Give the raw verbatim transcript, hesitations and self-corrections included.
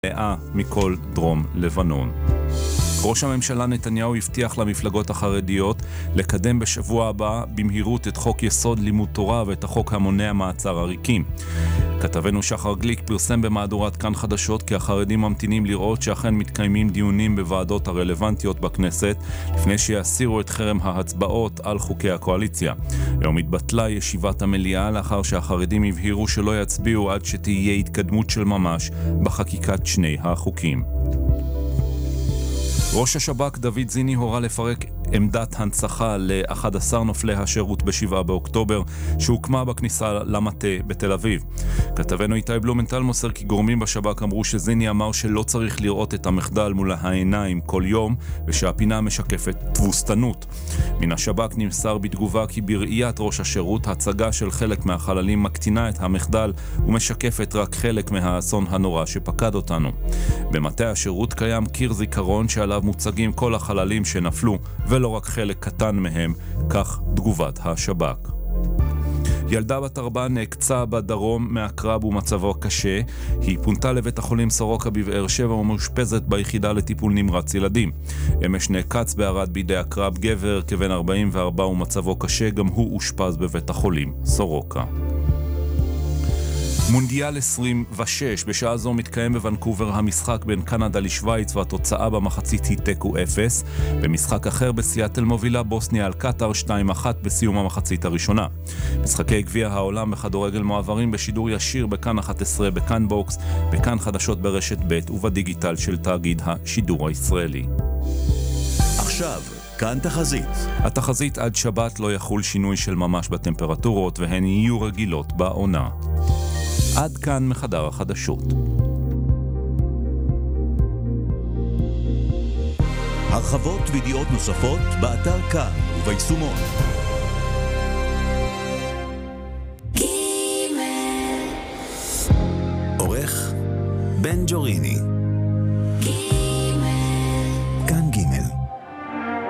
מאה מכל דרום לבנון. ראש הממשלה נתניהו הבטיח למפלגות החרדיות לקדם בשבוע הבא במהירות את חוק יסוד לימוד תורה ואת החוק המונע מעצר עריקים. כתבנו שחר גליק פרסם במהדורת כאן חדשות כי החרדים ממתינים לראות שאכן מתקיימים דיונים בוועדות הרלוונטיות בכנסת לפני שיסירו את חרם ההצבעות על חוקי הקואליציה. היום התבטלה ישיבת המליאה לאחר שהחרדים הבהירו שלא יצביעו עד שתהיה התקדמות של ממש בחקיקת שני החוקים. ראש השב"כ דוד זיני הורה לפרק עמדת הנצחה ל-אחד עשר נופלי השירות בשבעה באוקטובר שהוקמה בכניסה למטה בתל אביב. כתבנו איתי בלומנטל מוסר כי גורמים בשב"כ אמרו שזיני אמר שלא צריך לראות את המחדל מול העיניים כל יום ושהפינה משקפת תבוסתנות. מן השב"כ נמסר בתגובה כי בראיית ראש השירות הצגה של חלק מהחללים מקטינה את המחדל ומשקפת רק חלק מהאסון הנורא שפקד אותנו. במטה השירות קיים קיר זיכרון שעליו מוצגים כל החללים שנפלו ולא רק חלק קטן מהם, כך תגובת השב"כ. ילדה בת ארבע נעקצה בדרום מהקרב ומצבו קשה. היא פונתה לבית החולים סורוקה בבאר שבע ומאושפזת ביחידה לטיפול נמרץ ילדים. אמש נעקץ בערד בידי הקרב גבר כבן ארבעים וארבע ומצבו קשה, גם הוא אושפז בבית החולים סורוקה. מונדיאל עשרים ושש, בשעה זו מתקיים בוונקובר המשחק בין קנדה לשוויץ והתוצאה במחצית היא תיקו אפס. במשחק אחר בסיאטל מובילה בוסניה על קטר שתיים אחת בסיום המחצית הראשונה. משחקי גביע העולם בכדורגל מועברים בשידור ישיר בכאן אחת עשרה, בכאן בוקס, בכאן חדשות ברשת ב' ובדיגיטל של תאגיד השידור הישראלי. עכשיו כאן תחזית. התחזית עד שבת לא יחול שינוי של ממש בטמפרטורות והן יהיו רגילות בעונה. עד כאן מחדר החדשות. הרחבות וידיעות נוספות באתר כאן וביישומון. עורך בן ג'וריני.